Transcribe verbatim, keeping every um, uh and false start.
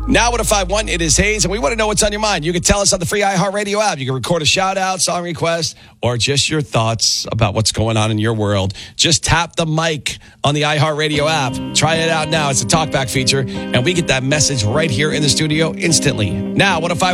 Now, what if I want it is Hayes, and we want to know what's on your mind. You can tell us on the free iHeartRadio app. You can record a shout-out, song request, or just your thoughts about what's going on in your world. Just tap the mic on the iHeartRadio app. Try it out now. It's a talkback feature, and we get that message right here in the studio instantly. Now, what if I